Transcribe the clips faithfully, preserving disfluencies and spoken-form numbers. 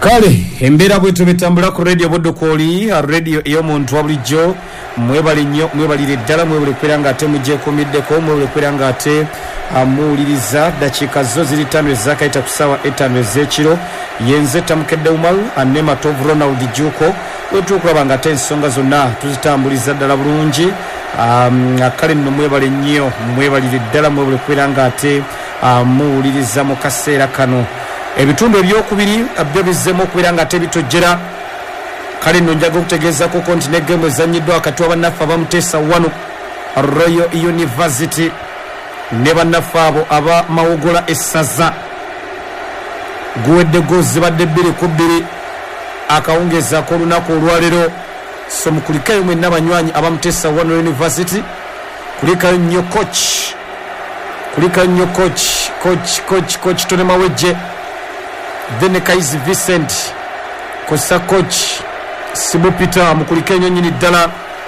Kale embera bwetu betambula ku radio Bodokoli, radio eyo muntu wabulijjo mwebali nnyo mwebalire ddala mwebale kwiranga ate mujje kumiddeko mwebale kwiranga ate amuuliriza dakiika zo ziri ttaano ezakaita ku ssaawa ettaano ez'ekiro yenze tamukedde umalu anne matovu Ronald Juko wetukulaba nga ate ensonga zonna tuzitambuliza ddala bulungi. Um, kale nno mwebale nnyo mwebalire ddala mwebale kwiranga ate amuuliriza mu kaseera kano ebitundu ebyokubiri byo bizzemu okubeera nga tebitojjera. Kale nno njaga okutegeeza ku kontinent game ezannyiddwa wakati wa bannaffe abamuteesa wano Royal University ne bannaffe abo aba Mawogola essaza guwedde goozi badde bbiri ku bbiri akawungeeza k'olunaku olwaleero. So mukulikayo mwenna banywanyi abamuteesa wano University kulikayo nnyo coach kulikayo nnyo coach coach coach coach Tony Mawejje then Kaizi Vincent kosa coach Sibu Peter mukulike nnyo nnyini ddala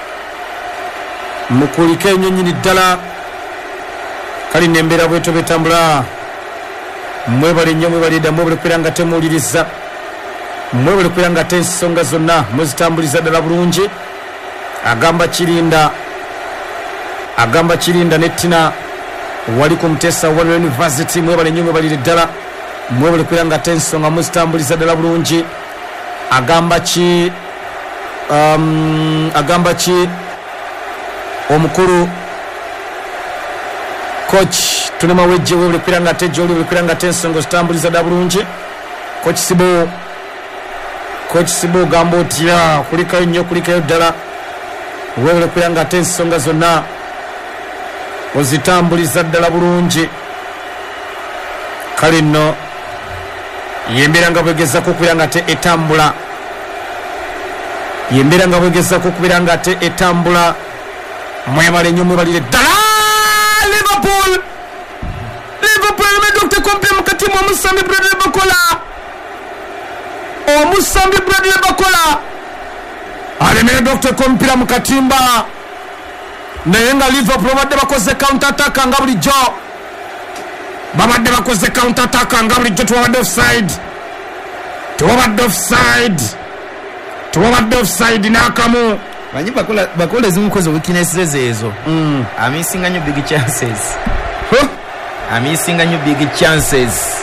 mukulike nnyo nnyini ddala. Kali nembeera bweto betambula mwebale nnyo mwebale dda mwebale kwera nga temuwuliriza mwebale kwera nga te ensonga zonna muzitambuliza ddala bulungi. Agamba Kirinda agamba Kirinda ne Tina wali ku Muteesa wa University mwebale nnyo mwebalire ddala mwebale kwera nga te ensonga muzitambuliza ddala bulungi. Agamba ki um, agamba ki omukulu coach Tony Mawejje webale kwera nga te joli webale kwera nga te ensonga zitambuliza ddala bulungi. Coach Sibo coach Sibo gamba otya kulikayo nnyo kulikayo ddala webale kwera nga te ensonga zonna ozitambuliza ddala bulungi. Kale nno yembera nga bwegezako okubeera nga te etambula yembera nga bwegezako okubeera nga te etambula mwebale nnyo mwebalire ddala. Liverpool Liverpool me Doctor Kompi mukati mu Omusambi Bradley Bakola Omusambi Bradley Bakola alemere Doctor Kompi mu katimba naye nga Liverpool badde bakoze counter attack nga bulijjo babadde bakoze counter attack nga bulijjo tubadde offside tubadde offside tubadde offside n'akamu banyi bakola bakola zimukoze weaknesses ezo mm. I'm missing a new big chances huh? I'm missing a new big chances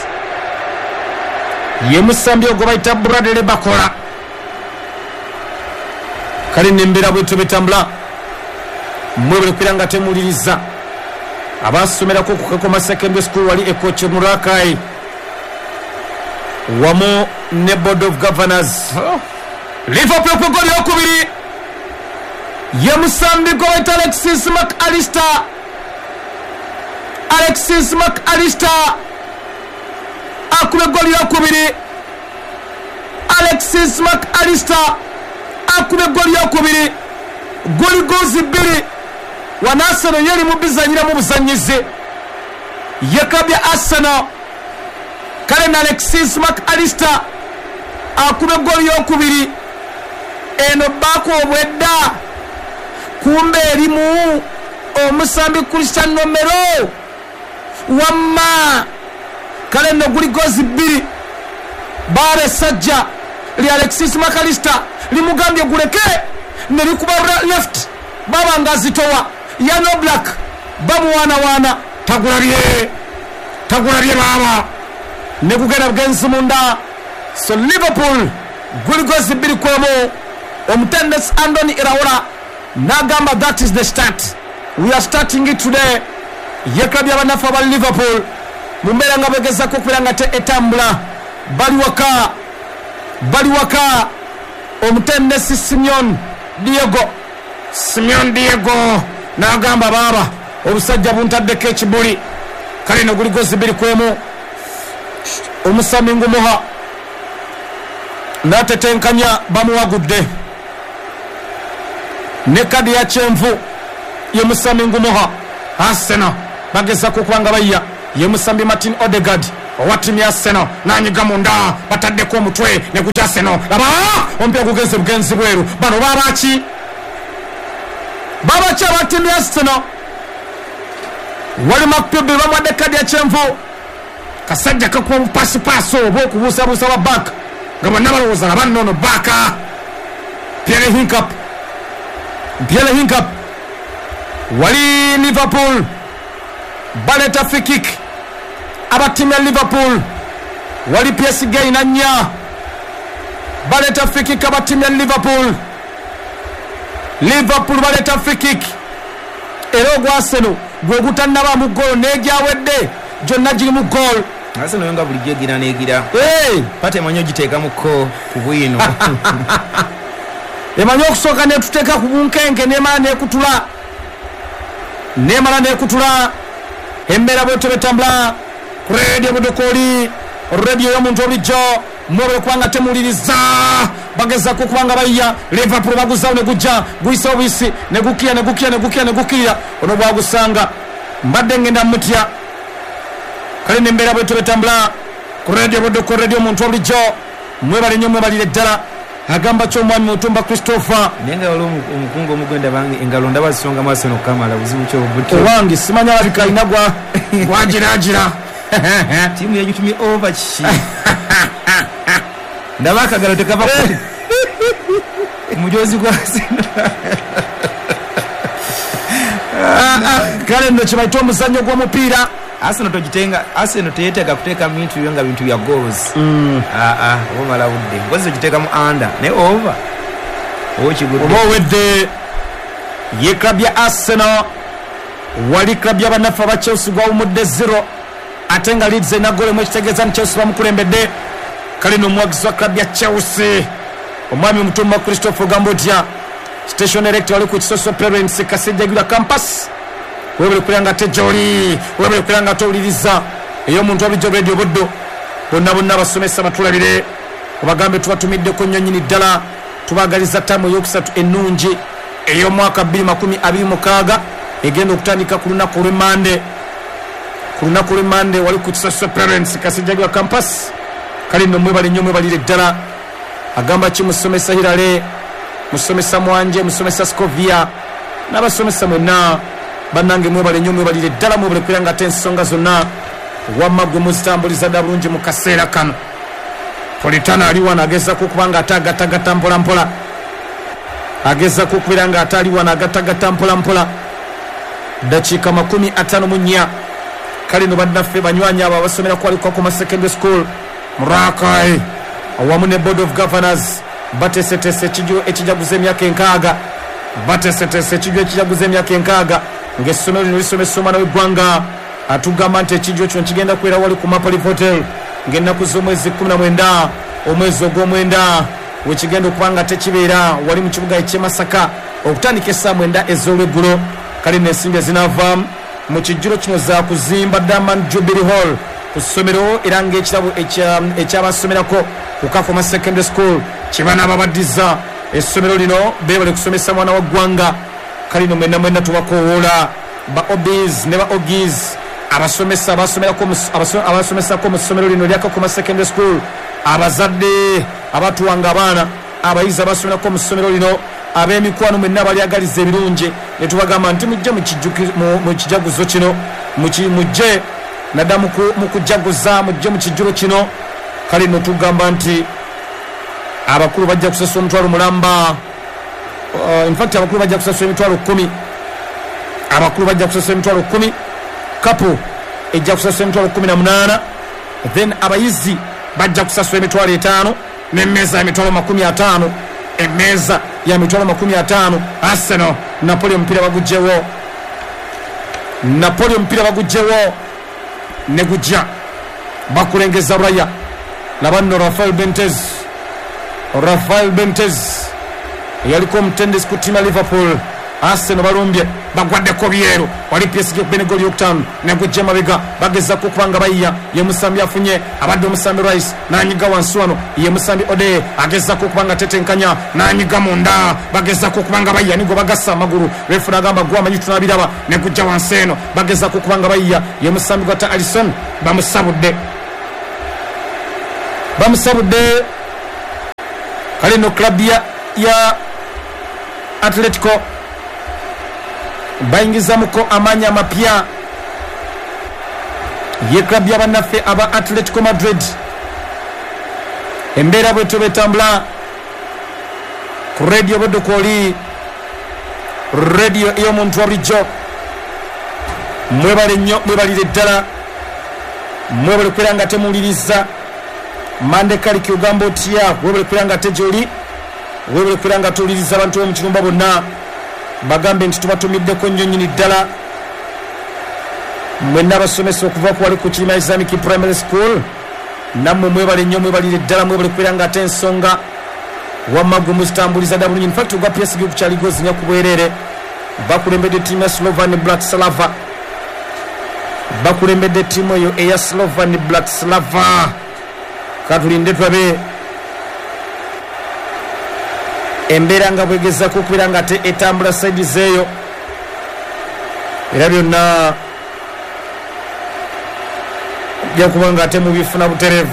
ye Musambi ogwo bayita Bradley Bakola. Kale nembera bwetu betambula mwebale kwera nga temuwuliriza abasomerako ku Kakoma Secondary School wali ekoche Murakai wamu ne Board of Governors. oh. Liverpool ku goli okubiri ye Musambi gwe bayita Alexis McAllister Alexis McAllister akube goli okubiri Alexis McAllister akube goli okubiri goli gozi bbiri wana Arsenal yali mu bizanyira mu buzanyize yakabya Arsenal. Kale na Alexis McAllister akube goli okubiri eno bako obwedda kumbe erimu Omusambi Christian Romero wamma. Kale no guli gozi bbiri bare sajja li Alexis McAllister limugambye guleke ne likuba left baba ngazitowa Yano Black bamu wana wana tagulabye tagulabye baba ne kugenda bugenzi munda. So Liverpool guli gozi bbiri kwemo omutendesi Anthony Iraola nagamba that is the start, we are starting it today. Yekabya banafa aba Liverpool mumbeera nga bwegezako okubeera nga te etambula bali waka bali waka omutendesi Simeon Diego Simeon Diego nagamba baba obusajja buntaddeko ekibuli. Kale no guli gozi bbiri kwemu Omusambi ngumuha natetenkanya bamuwagudde ne kadi ya kyenvu ye Musambi ngumuha. Arsenal bagezako kubanga bayya ye Musambi Martin Odegaard owa ttiimu ya Arsenal nanyiga munda bataddeko omutwe ne ku Arsenal laba ompya gugenze bugenzi bweru bano babaki babaki aba ttiimu ya Arsenal wali makpebe bamwadde kadi ya kyenvu kasajja kakuba pasipaaso oba okubuusabuusa wa bank nga bonna balowooza nga bannono baaka Pierre Hinkap Pierre Hinkap wali Liverpool baleta free kick abatimu ya Liverpool wali P S G inanya baleta free kick abatimu ya Liverpool Liverpool baleta free kick era ogwa Arsenal gwe gutannaba mu goal nejawedde jonna giri mu goal Arsenal yonga bulijjo gira negira hey pate manyo giteeka mu ko ku bwino emanyo okusooka netuteeka ku bunkenke nemala nekutula nemala nekutula embeera bwetyo betambula ku radio budokoli radio y'omuntu obulijjo mwebale kubanga temuwuliriza bagezako kubanga bayya Liverpool baguzaawo ne gujja guyisa obuyisi ne gukira ne gukira ne gukira ne gukira ono bwagusanga mbadde ngenda mutya kale nembeera bwetyo betambula ku radio budokoli radio y'omuntu obulijjo mwebale nnyo mwebalire ddala agamba ky'omwami Mutumba Christopher nenga wali omukungu omugwenda bange engalo ndaba zisonga maaso n'okukamala buzibu ky'obuto owange simanya labika alina gwa gwagiraagira tiimu yagitumye over ki ndaba akagalo tekava ku mujozi gwa kale nno kibaita omuzannyo gw'omupiira Arsenal togitenga Arsenal teyeteeka kuteeka bintu byo nga bintu bya goals aa obamala budde ngozi giteeka mu under ne over okigudde oba owedde ye club ya Arsenal wali club y'abanafu aba Chelsea gwawumudde zero ate nga Leeds ena gole mu ekitegeeza ni Chelsea bamukulembedde kale n'omuwagizi wa club ya Chelsea omwami Mutumba Christopher Gambotya station director wali ku Kisoso Parents Kasejjagirwa campus webale kulanga tejoli webale kulanga towuliriza eyo muntu abijo radio boddo bonna bonna basomesa batulabire obagambe tubatumidde ko nnyonyini ddala tubagaliza tamu yokusatu ennungi eyo mwaka bbiri makumi abiri mukaaga egenda okutandika ku lunaku olw'emmande ku lunaku olw'emmande wali ku Kisoso Parents Kasejjagirwa campus kale nno mwebale nnyo mwebalire ddala agamba ki musomesa Hirale musomesa Mwanje musomesa Scovia n'abasomesa mwenna bannange mwebale nnyo mwebalire ddala mwebale kwiranga ate ensonga zonna wamma gwe muzitambuliza dda bulungi mu kaseera kano Politano ali wano agezaako okuba nga ate agatagata mpola mpola agezaako okubeera nga ate ali wano agatagata mpola mpola dakiika makumi ataano mu nnya kale no bannaffe banywanyi abo abasomera ku Alikokoma Secondary School Murakai awamu ne Board of Governors bateeseteese ekijjulo ekijaguza emyaka enkaaga bateeseteese ekijjulo ekijaguza emyaka enkaaga ng'essomero lino lisomesa omwana w'eggwanga atugamba nti ekijjulo kino kigenda kubeera wali ku Maple Hotel ng'ennaku z'omwezi kumi na mwenda omwezi ogw'omwenda wekigenda okuba nga tekibeera wali mu kibuga eky'e Masaka okutandika essaawa mwenda ez'olweggulo kale n'ensimbi ezinaava mu kijjulo kino za kuzimba Diamond Jubilee Hall ku ssomero era ng'ekirabo ekyabasomerako ku Kakoma Secondary School kibanaaba baddiza essomero lino beebale kusomesa mwana wa ggwanga kale no mwenna mwenna tubakoowoola ba obis ne ba ogis abasomesa abasomesako mu ssomero lino lya Kakoma Secondary School abazadde abatuwanga abaana abayizi abasomerako mu ssomero lino ab'emikwano mwenna balyagaliza ebirungi ne tubagamba nti mujje mu kijaguzo kino mujje nadda mu kujaguza mujje mu kijjulo kino kale no tugamba nti abakulu bajja kusasa omutwalo mulamba uh, in fact abakulu bajja kusasa emitwalo kumi abakulu bajja kusasa emitwalo kumi kapo ejja kusasa emitwalo kumi na munaana then abayizi bajja kusasa emitwalo etaano n'emmeeza y'emitwalo makumi ataano emmeeza ya mitwalo makumi ataano Arsenal Napoli omupiira bagugjewo Napoli omupiira bagugjewo ne gujja bakulengeza Raya labanno Rafael Benitez Rafael Benitez yaliko omutendesi ku ttiimu ya Liverpool Arsenal balumbye bagwaddeko byeru wali P S G bene goli yokutaano ne gujja mabega bagezako okuba nga bayya ye musambi afunye abadde omusambi Rice n'anyiga wansi wano ye musambi Ode agezako okuba nga tetenkanya n'anyiga munda bagezako okuba nga bayya nigo bagassa amagulu refuna agamba gwa amanyi tunabiraba ne gujja wansi eno bagezako okuba nga bayya ye musambi gwata Alisson bamusabudde bamusabudde kale no club ya, ya Atletico bayingizamuko amaanyi amapya ye club y'abannaffe aba Atletico Madrid embeera bwe tubetambula ku radio Bodukoli, radio ey'omuntu wa bulijjo. Mwebale nnyo, mwebalire ddala, mwebale kwera nga temuwuliriza Mande Kaliki ogamba otya, webale kwera nga tejoli, webale kwera nga tuwuliriza abantu b'omu kirumba bonna bagambe nti tubatumiddeko nnyo nnyini ddala. Mwenna abasomesa okuva ku wali ku Kirima Islamic Primary School, nammwe mwebale nnyo, mwebalire ddala, mwebale kwera nga ate ensonga wamma gwe muzitambuliza ddala bulungi. In fact ogwa P S G kukyali gozinya ku bwerere, bakulembedde ttiimu ya Slovan Bratislava, bakulembedde ttiimu eyo eya Slovan Bratislava. Katulinde twabe embeera nga bwegezako okubeera nga ate etambula saidi zeeyo, era byonna ojja kuba nga ate mubifuna butereevu.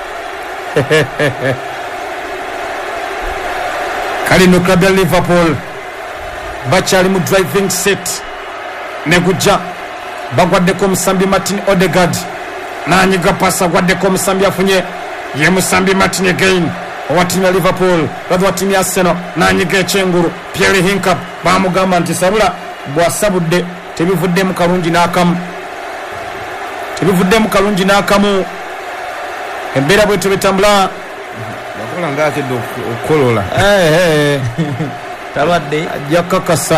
Kale no club ya Liverpool bakyali mu driving set ne gujja bagwaddeko omusambi Martin Odegaard nanyiga pasa gwaddeko omusambi afunye ye musambi Martin again owa timu ya Liverpool badwa timu ya Arsenal nanyiga ekyengulu Pierre Hinkap bamugamba nti sabula bwasabudde tebivuddemu kalungi n'akamu, tebivuddemu kalungi n'akamu. Embeera bwe tubetambula bakola ng'akedde okukolola talwadde ajja kakasa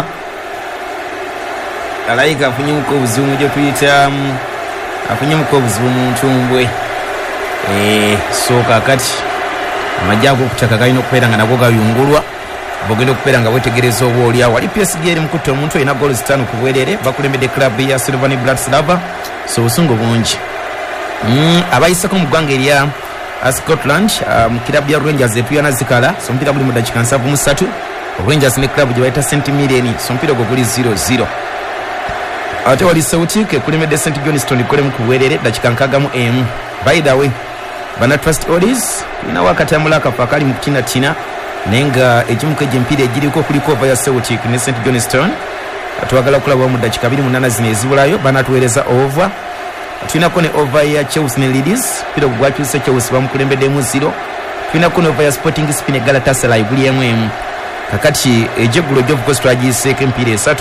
alayika afunyemuko obuzibu gye tuyita afunyemuko obuzibu mu ntumbwe. So kakati amajja ago okutaka galina okubeera nga nago gayungulwa, bogenda okubeera nga bwetegereza oba olyawo. Wali P S G eri mukutta omuntu alina goolo zitaano ku bwerere, bakulembedde club ya Slovan Bratislava, so obusungu bungi. Abayiseko mu ggwanga erya Scotland mu kirabu ya Rangers etuyana zikala, so omupiira guli mu dakiika nsavu mu ssatu. Rangers ne club gye bayita Saint Mirren, so omupiira gwo guli zero zero. Ate wali Celtic ekulembedde St Johnstone ekolemu ku bwerere dakiika nkaaga mu emu. By the way, bana Trust Odds tulina wakatambula akafa akali mu kutinatina naye nga ekimu kejje empiira egiriko kuliko ova ya Celtic ne St Johnstone. Twagala kulaba mu dakiika abiri mu nnaana zino ezibulayo banatuweereza ova. Tulinako ne ova ya Chelsea ne Leeds, mpira gwakyuse Chelsea bamukulembeddemu zero. Tulinako ne ova ya Sporting Sp ne Galatasaray buli emu emu. Kakati ejeggulo Jove Coast twagiyiseeko empiira esatu,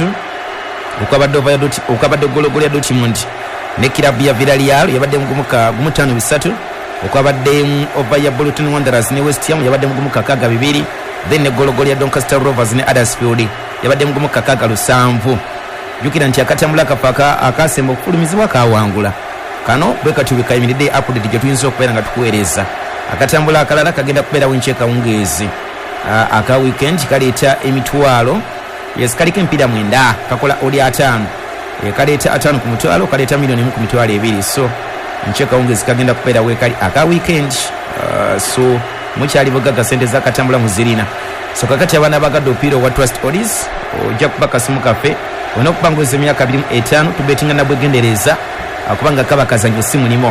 okwabadde gologolo ya Dortmund ne kirabu ya Villarreal yabadde mugumuka gumutaano bisatu, okwabadde ova ya Bolton Wanderers ne West Ham yabadde mugumuka kaaga bibiri, then ne gologolo ya Doncaster Rovers ne Huddersfield yabadde mugumuka kaaga lusanvu. Jukira nti akatambula akapaka akasemba okufulumizibwa kawangula. Kano bwe kati bikayimiridde update gye tuyinza okubeera nga tukuweereza. Akatambula akalala kagenda kubeera wincheka wungezi. Aka weekend kaleeta emitwalo, yes kaliko empiira mwenda, kakola oli ataano. E kaleeta ataano ku mutwalo, kaleeta milioni mu ku mitwalo ebiri. So ncheka wungezi kagenda kubeera wekali aka weekend. Uh, so mukyali bogaga sente za katambula muzirina. So kakati abana bagadde opiira wa Trust Odds ojja kuba kasimu kafe onokubanguza emyaka abiri mu etaano tubetinga nabwegendereza akubanga kaba kazanyo simu nimo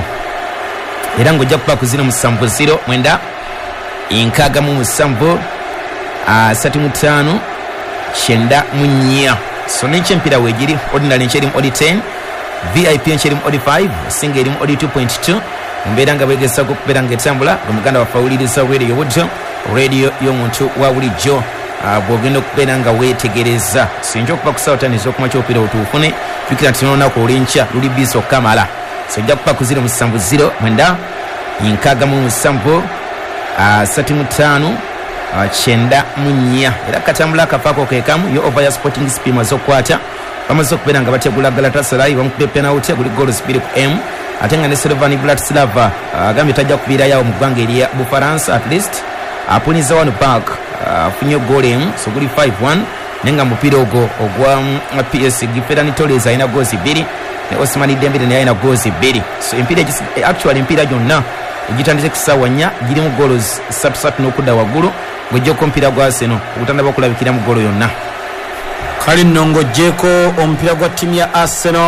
era ng'ojja kuba kuzina musanvu zero mwenda inkaaga mu musanvu asatu mu ttaano kyenda mu nnya. So n'ekyempira weegiri ordinary nkyeri mu odi ten, V I P nkyeri mu odi five, singa eri mu odi two point two. Mbeera nga bwegesako okubeera ng'etambula omuganda waffe awuliriza radio budjo radio y'omuntu wa bulijjo bw'ogenda okubeera nga weetegereza. Sinja okuba kusawutaniza okuma ky'opiira otuufune jukira nti n'olunaku olw'enkya luli biisi okukamala. So ojja kuba kuzira musanvu zero mwenda inkaaga mu musanvu asatu mu ttaano kyenda mu nnya. Era katambula akafaako keekamu yo ova ya Sporting Sp maze okukwata bamaze okubeera nga bategula Galatasaray bamukubye penalty guli goals bbiri ku emu. Ate nga ne Slovan Bratislava agambye tajja kubeera yawo mu ggwanga erya Bufaransa, at least apuniza one back afunye goal emu, so guli five one. Nenga mupiira ogwo ogwa P S G Ferran Torres alina goals bbiri ne Ousmane Dembele naye alina goals bbiri. So empiira actually empiira gyonna egitandise ku ssaawa nnya girimu goals ssatu ssatu n'okudda waggulu ng'ojjeko omupiira gwa Arsenal ogutandaba okulabikira mu goolo yonna. Kale nno ng'ojjeko omupiira gwa ttiimu ya Arsenal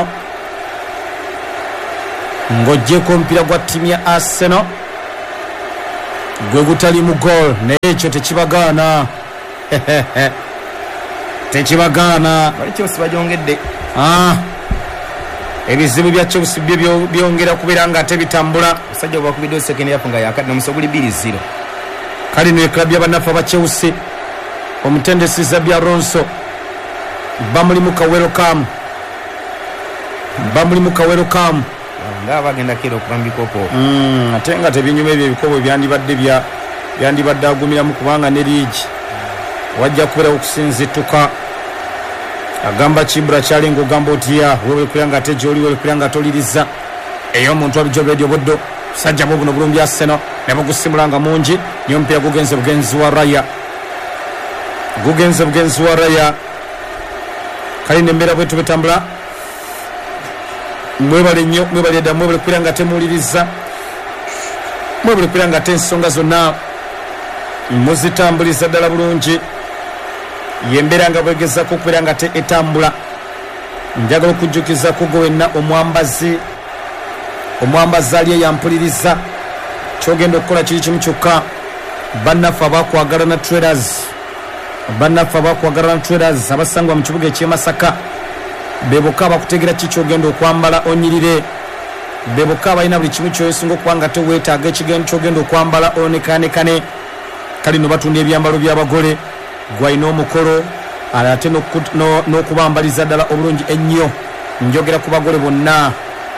ng'ojjeko omupiira gwa ttiimu ya Arsenal gwe gutali mu goal naye ekyo tekibagaana tekibagaana bali Chelsea bagyongedde ebizibu bya Chelsea byongera kubeera nga ate bitambula. Musajja obakubidde second half nga yakadde namusoguli bbiri zero. kali ne club y'abanaffe aba Chelsea omutendesi Xabi Alonso bamulimu ka welcome bamulimu ka welcome nga bagenda kero kubambikoko mm ate nga tebinyuma ebyo ebikobo byandibadde bya byandibadde agumiramu kubanga ne liigi wajja kubera okusinzituka agamba Kibra kyali ng'ogamba otiya wewe kulanga ate gy'oli wewe kulanga toliriza eyo omuntu abijo radio boddo sajja bo buno bulungi Arsenal ne bagusimulanga mungi niyo mpira gugenze bugenzi wa Raya gugenze bugenzi wa Raya kali nembera bwetu betambula mwebale nnyo mwebale dda mwebale kulanga temuwuliriza mwebale kulanga ate ensonga zonna muzitambuliza ddala bulungi yembera nga bwegezako okubeera nga te etambula njagala okujjukizako gwe wenna omwambazi omwambazi ali eyampuliriza kyogenda okukola kiri kimu kyokka bannaffe abakwagalana traders bannaffe abakwagalana traders abasangwa mu kibuga ekyemasaka beboka abakutegera ki kyogenda okwambala onyirire beboka abalina buli kimu kyoyesinga okuba nga teweetaaga ekigendo kyogenda okwambala onekanekane kali no batunda ebyambalo by'abagole gwalina omukolo ate n'okubambaliza ddala obulungi ennyo njogera ku bagole bonna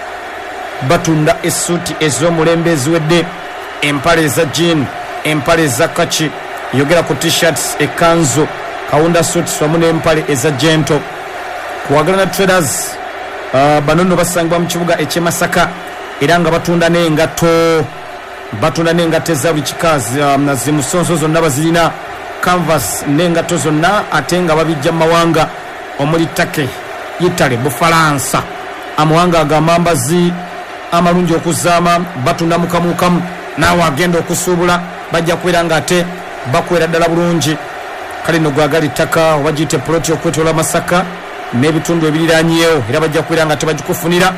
batunda essuuti ez'omulembe eziwedde empale eza jean empale eza kaki yogera ku t-shirts ekanzu kawunda suits wamu n'empale eza gento kuwagalana traders uh, bano nno basangibwa mu kibuga ekyemasaka era nga batunda n'engato batunda n'engato eza buli kikazi um, zimusonso zonna bazirina canvas n'engato zonna ate nga babijja mu mawanga omuli Take, Italy, Bufalansa amawanga agamambazi amalungi okuzaama batunda mukamukamu naawe agenda okusuubula bajja kubeera nga ate bakwera ddala bulungi kale no gwagala ettaka oba giyite poloti okwetoola Masaka n'ebitundu ebiriranyeewo era bajja kubeera nga tebagikufunira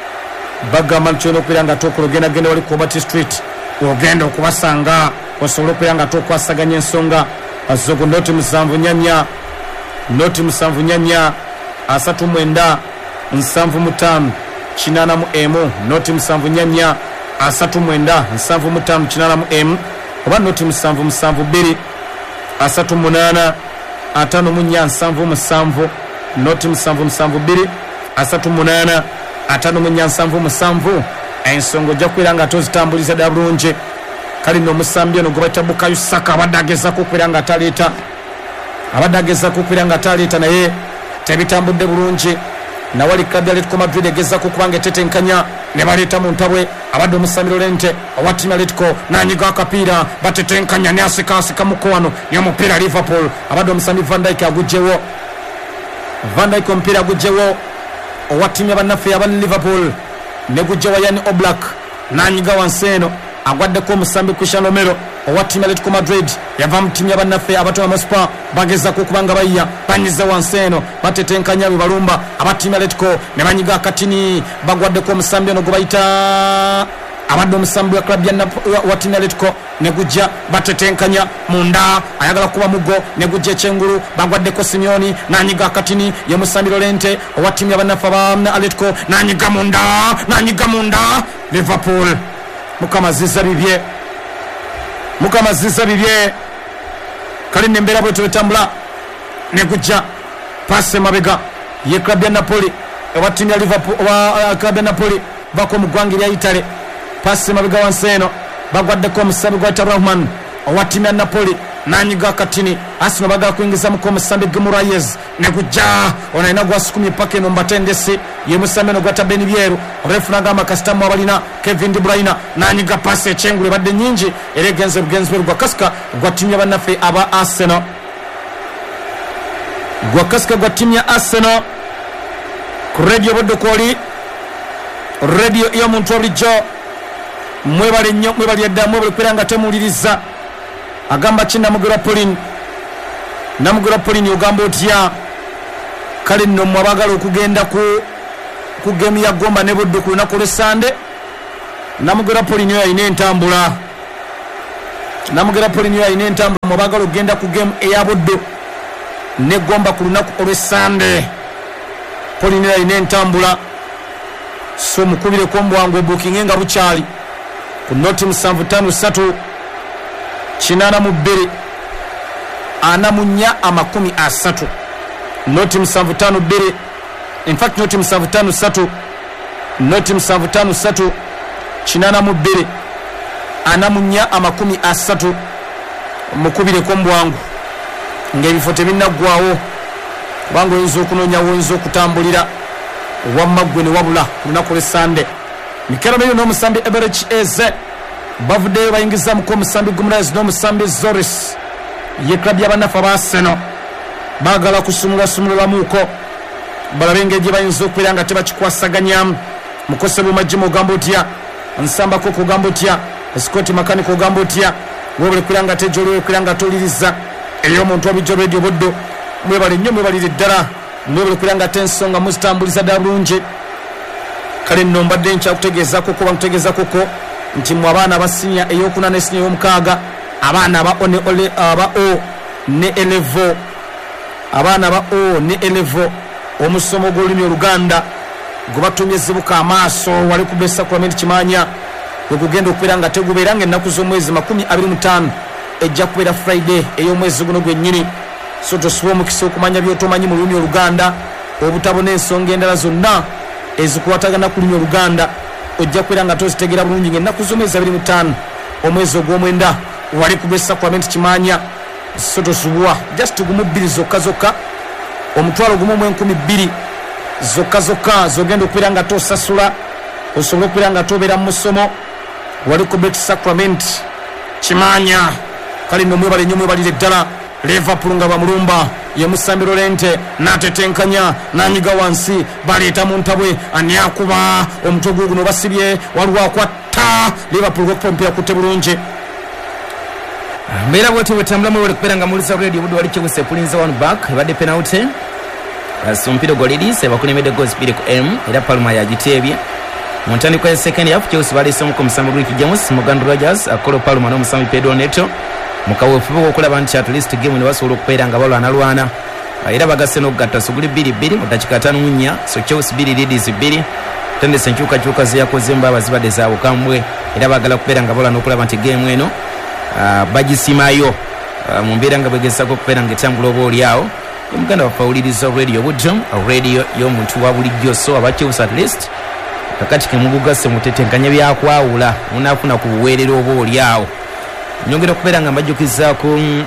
bagamba ntikyona okubeera nga tokola ogendagenda wali Cobalt Street ogenda okubasanga osobola okubeera nga tokwasaganya ensonga azogo noti musanvu nyanya noti musanvu nyanya asatu mwenda nsanvu mutaano kinana mu emu noti musanvu nyanya asatu mwenda nsanvu mutaano kinana mu emu oba noti musanvu musanvu bbiri asatu munaana ataano mu nnya nsanvu musanvu noti musanvu musanvu bbiri asatu munaana ataano mu nnya nsanvu musanvu ensonga ojja kubeera nga tozitambuliza ddala bulungi kali no musambi ono gwe bayita Bukayo Saka abadde agezaako okubeera nga ataleeta abadde agezaako okubeera nga ataleeta naye tebitambudde bulungi nawali klabu ya Atletico Madrid egezaako okuba nga etetenkanya ne baleeta mu ntabwe abadde omusambi Lorente owa ttiimu Atletico n'anyiga akapiira batetenkanya ne asikaasika mukoano n'omupiira Liverpool abadde omusambi Van Dijk agugjewo Van Dijk omupiira agugjewo owa ttiimu y'abannaffe aba Liverpool ne gujja wa Yani Oblak n'anyiga wansi eno agwaddeko omusambi Christian Romero owa ttiimu Atletico Madrid yava mu ttiimu y'abannaffe Abatona Hotspur bagezaako okuba nga bayya banyiza wansi eno batetenkanya bwe balumba aba ttiimu Atletico ne banyiga akatini bagwaddeko omusambi ono gwe bayita abadde omusambi wa klabu wa ttiimu Atletico ne gujja batetenkanya munda ayagala kuba mugo ne gujja ekyengulu bagwaddeko Simeoni n'anyiga akatini ye musambi Lorente owa ttiimu y'abannaffe aba Atletico n'anyiga munda n'anyiga munda Liverpool mukama zizza bibye mukama zizza bibye kali nembeera bwe twetambula ne gujja passe mabega ye klabu ya Napoli owa ttiimu ya Liverpool owa klabu ya Napoli bako mu ggwanga erya Italy passe mabega wansi eno bagwaddeko omusambi gwa Rahman owa ttiimu ya Napoli n'anyiga akatini Arsenal bagala kuyingizamuko omusambi Guimaraes ne gujja ono alina gwasukumye paka eno mbatendesi ye musambi eno gwata Ben Byeru orefu n'agamba kasitamu abalina Kevin De Bruyne n'anyiga passe ekyengulu ebadde nnyingi era egenze bugenzi bwe gwa kasika gwa ttiimu y'abannaffe aba Arsenal gwa kasika gwa ttiimu ya Arsenal ku radio boddo kwoli radio y'omuntu obulijjo mwebale nnyo mwebali edda mwebale kubeera nga temuwuliriza agamba ki Namugera Pauline Namugera Pauline ogamba otya kale nno mmwe abagala okugenda ku ku gemu ya Gomba ne Buddu ku lunaku lw'Essande Namugera Pauline oyo alina entambula Namugera Pauline oyo alina entambula mmwe abagala okugenda ku gemu eya Buddu ne Gomba ku lunaku olw'Essande Pauline oyo alina entambula so mukubireko mbwangu ebookinge nga bukyali ku noti musanvu ttaano ssatu kinana mu bbiri ana mu nnya amakumi asatu noti musanvu ttaano bbiri in fact noti musanvu ttaano ssatu noti musanvu ttaano ssatu kinana mu bbiri ana mu nnya amakumi asatu mukubireko mu bwangu ng'ebifo tebinnaggwawo kubanga oyinza okunonyawo oyinza okutambulira wamma ggwe ne wabula ku lunaku lw'essande mikerameyo n'omusambi eberech eze bavuddeyo bayingizamuko omusambi gumrais n'omusambi zoris ye klabu y'abannafu aba Arsenal baagala kusumulwasumululamuuko balabe engeri gye bayinza okubeera nga tebakikwasaganyamu mukose bumajjimu ogamba otya nsambako kugamba otya Scott Makanika ogamba otya webule kubeera nga tejjolweyo kubeera nga toliriza ey'omuntu wabijjo radio buddo mwebale nnyo mwebalire ddala mwebule kubeera nga tensonga muzitambuliza ddala bulungi kale nno mbadde nkyakutegeezako ko bamutegeezako ko nti mu abaana abasinya ey'okuna n'esinya ey'omukaaga abaana aba o ne ole aba o ne elevo abaana aba o ne elevo omusomo gw'olulimi oluganda gwe batumye zibuka amaaso wali ku besa kulamenti kimanya gwe gugenda okubeera nga tegubeera ng'ennaku z'omwezi makumi abiri mu ttaano ejja kubeera friday ey'omwezi guno gwennyini so tosuba omukisa okumanya by'otomanyi mu lulimi oluganda obutabona ensonga endala zonna ezikuwatagana ku lulimi oluganda ojja kubeera nga tozitegeera bulungi ng'ennaku z'omwezi abiri mu ttaano omwezi ogw'omwenda wali ku besa kulamenti kimanya so tosubwa just gumu bbiri zokka zokka omutwalo gumu mu enkumi bbiri zokka zokka zogenda okubeera nga tosasula osobola okubeera nga tobeera mu musomo wali ku bet sacrament kimanya kale nno mwebale nnyo mwebalire ddala Liverpool nga bamulumba ye musambi Lorente n'atetenkanya n'anyiga wansi baleeta mu ntabwe ani akuba omutwe gwe guno basibye waliwo akwatta Liverpool gwekupompera kutte bulungi mbeera bwetyo bwetambulamu wali kubeera nga mulisa radio budde wali kyewuse pulinza one back ebadde penalty sumpiro golidise bakulemedde goals bbiri ku m era Palma yagiteebye mu ntandikwa ya second half kyewuse baleesemuko omusambi Ricky James Morgan Rogers akolo Palma n'omusambi Pedro Neto mukaweefuba okulaba nti at least game ne basobola okubeera nga balwanalwana era bagasse n'okugatta suguli bbiri bbiri mu dakiika ttaano mu nnya so kyewuse bbiri Leeds bbiri tendese enkyukakyuka zeyakoze mbaaba zibadde zaabukambwe era baagala kubeera nga balwana okulaba nti game eno Uh, bagisimayo uh, mu mbeera nga bwegezako okubeera nga etambula oba oliawo omuganda bafawuliriza radio budjo radio y'omuntu wa bulijjo so abakyewusa at least kakati kemugugasse mutetenkanya byakwawula munaafuna ku buweerero oba oliawo nyongera okubeera nga mbajjukizaako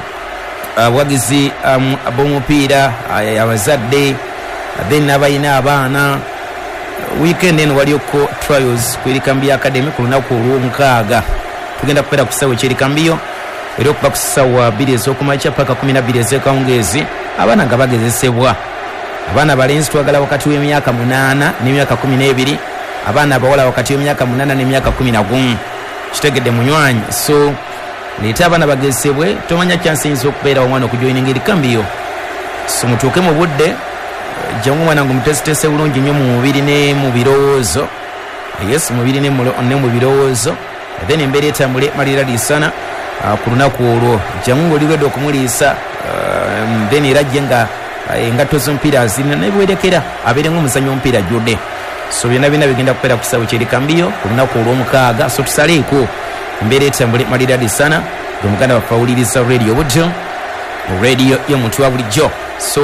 abawagizi uh, um, ab'omupiira uh, abazadde then abalina abaana weekend eno walioko trials ku Erikambi Academy ku lunaku olw'omukaaga tugenda kubeera ku ssaawa ekyerikambiyo era okuba ku ssaawa bbiri ez'okumakya paka kumi na bbiri ez'ekawungeezi abaana nga bagezesebwa abaana balenzi twagala wakati w'emyaka munaana n'emyaka kumi n'ebiri abaana abawala wakati w'emyaka munaana n'emyaka kumi na gumu kitegedde munywanyi so leeta abaana bagezesebwe tomanya kyansiyinza okubeera omwana okujoyininga erikambiyo so mutuuke mu budde jangu omwana nga omutesitese bulungi nnyo mu mubiri ne mu birowoozo yes mubiri ne mu birowoozo then embeera etambule malira liisana uh, ku lunaku olwo jangu ng'oliwedde okumuliisa uh, then era jje nga engatto uh, z'omupiira zirina nebiwerekera abeere ng'omuzannyo omupiira jjudde so byonna byonna bigenda kubeera ku kisaawe kyerikambiyo ku lunaku olw'omukaaga so tusaleeko embeera etambule malira liisana omuganda bafawuliriza radio budjo radio y'omuntu wa bulijjo so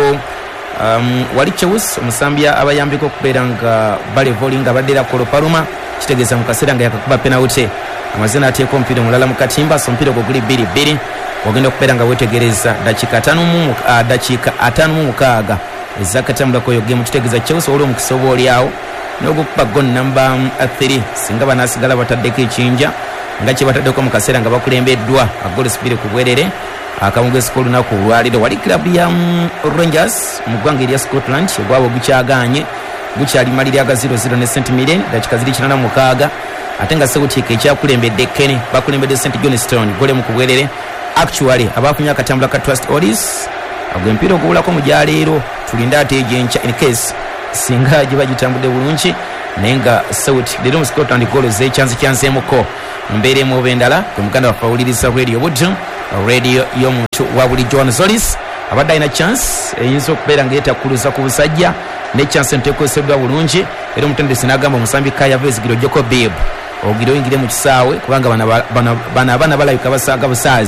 um, wali kyewusi omusambi abayambiko okubeera nga balevoli nga baddera kolo Palma kitegeeza mu kaseera nga yakakuba penalty amazina ateeka omupiira omulala mu katimba so omupiira gwo guli bbiri bbiri ogenda okubeera nga wetegereza dakiika ataano mu mukaaga ezakatambulako eyo gemu kitegeeza kyewusi oli omukisa oba oliawo n'ogukuba gon namba three singa banaasigala bataddeko ekinja nga kye bataddeko mu kaseera nga bakulembeddwa agolesi bbiri ku bwerere akamugezi k'olunaku olwaliro wali klabu ya Rangers mu ggwanga erya Scotland ogwabo gukyagaanye gukyali maliri aga zero zero ne Saint Mirren dakiika ziri kinaana mu mukaaga ate nga sewutiika ekyakulembedde Kene bakulembedde Saint Johnstone gole mu kubwerere actually abafunye akatambula ka Trust Odis agwe mpira ogubulako mu gyaleero tulinde ate egyenkya in case singa gye bagitambudde bulungi naye nga sewuti leero mu Scotland golo zekyanzi kyanzeemuko mbeera emu oba endala gwe muganda wafawuliriza radio budjo radio y'omuntu wa bulijjo wano Zolis abadde alina chance eyinza okubeera nga yeetakkuluza ku busajja ne chance enteekoseddwa bulungi era omutendesi n'agamba omusambi Kaya Vezigiro Joko Bib ogire oyingire mu kisaawe kubanga bano abaana balabika basaaga busaazi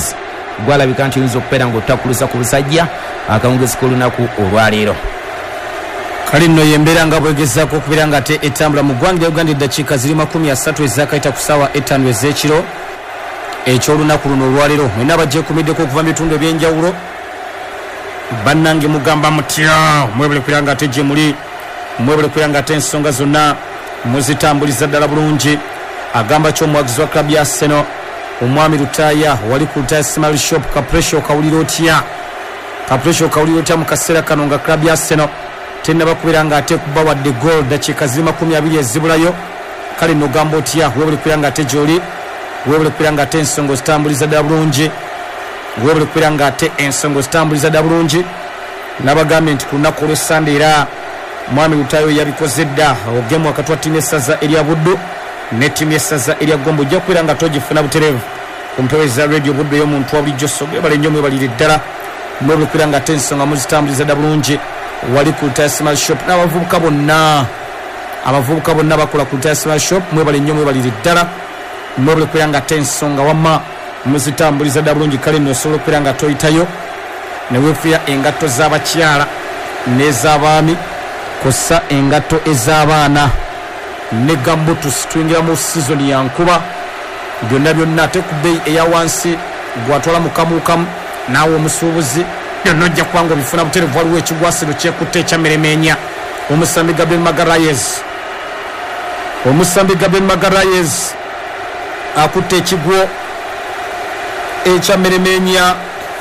gwalabika nti oyinza okubeera ng'otakulusa ku busajja akawungezi k'olunaku olwaleero. kale nno yembeera nga bwegezaako okubeera nga ate etambula mu ggwanga lya Uganda eddakiika ziri makumi asatu ezakayita ku ssaawa etaano ez'ekiro ekyolunaku luno olwaleero. mwena abagyekumiddeko okuva mu bitundu ebyenjawulo bannange mugamba mutya mwebale kubeera nga ate gye muli mwebale kubeera nga ate ensonga zonna muzitambuliza ddala bulungi. agamba ky'omuwagizi wa klabu ya Arsenal omwami Lutaaya wali ku Lutaaya Smile Shop kapuresha okawulira otya kapuresha okawulira otya mu kaseera kano nga klabu ya Arsenal tennaba kubeera nga ate kuba wadde gol dakiika ziri makumi abiri ezibulayo. kale nogamba otya webale kubeera nga ate gyoli webale kubeera nga ate ensonga ozitambuliza ddala bulungi webale kubeera nga ate ensonga ozitambuliza ddala bulungi. n'abagambye nti ku lunaku olw'essande era mwami Lutaaya yabikoze dda ogemu wakati wa ttiimu essaza erya Buddu ne ttiimu essaza erya Gombo ojja kubeera nga togifuna butereevu ku mpewo za radio Buddu ey'omuntu wa bulijjo so mwebale nnyo mwebalire ddala mwebale kubeera nga ate ensonga muzitambuliza ddala bulungi wali ku Lutaaya Smile Shop n'abavubuka bonna abavubuka bonna bakola ku Lutaaya Smile Shop mwebale nnyo mwebalire ddala mwebale kubeera nga ate ensonga wamma muzitambuliza ddala bulungi. kale nno osobola okubeera nga toyitayo ne weefuya engatto z'abakyala n'ez'abaami kossa engatto ez'abaana ne gambutus. tuyingira mu sizoni ya nkuba byonna byonna ate ku bbeeyi eya wansi gwatwala mukamukamu naawe omusuubuzi byonna ojja kuba nga obifuna buterevu. waliwo ekigwasiro kyekutta ekyameremenya omusambi Gabriel Magalhaes omusambi Gabriel Magalhaes akutta ekigwo ekyameremenya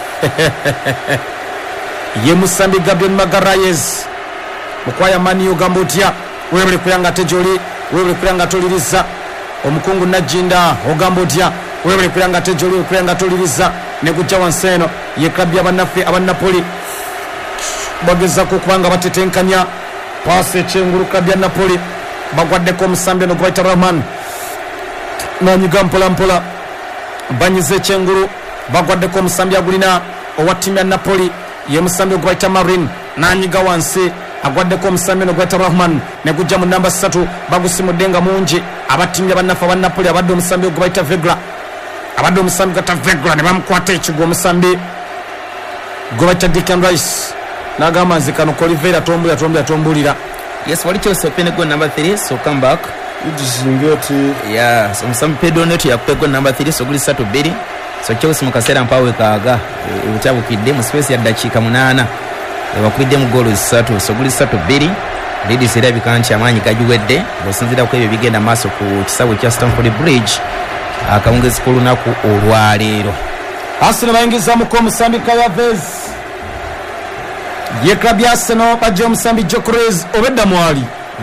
ye musambi Gabriel Magalhaes mukwaya mani ogamba otya webale kubeera nga ate gyoli webale kubeera nga toliriza omukungu Najinda ogamba otya webale kubeera nga ate gyoli webale kubeera nga toliriza ne gujja wansi eno ye klabu y'abannaffe aba Napoli bagezaako okuba nga batetenkanya paasi ekyengulu klabu ya Napoli bagwaddeko omusambi eno gwebayita Rahman nanyiga mpola mpola banyiza ekyengulu bagwaddeko omusambi agulina owa ttiimu ya Napoli ye musambi ogwebayita Marin nanyiga wansi agwaddeko omusambi eno gwebayita Rahman ne gujja mu namba ssatu bagusimudde nga mungi abattiimu y'abannaffe aba Napoli abadde omusambi ogwebayita Vegra abadde omusambi gwebayita Vegra ne bamukwata ekigwo omusambi gwebayita Declan Rice n'agamba nze kano Kolivera tombulira tombulira tombulira. yes wali kyosopene go number three so come back idizingoti yeah so omusambi Pedro Neto yakupe go number three so guli ssatu bbiri so Chelsea mu kaseera mpawe kaaga ebutabukidde mu space ya dakiika munaana bakubidde mu goolo ssatu so guli ssatu bbiri Leeds erabika nti amaanyi gagiwedde bw'osinziira ku ebyo bigenda maaso ku kisawe kya Stamford Bridge akawungezi k'olunaku olwaleero. Arsenal bayingizaamuko omusambi Kayavez ye klabu ya Arsenal bajja omusambi Gyökeres obedda mwali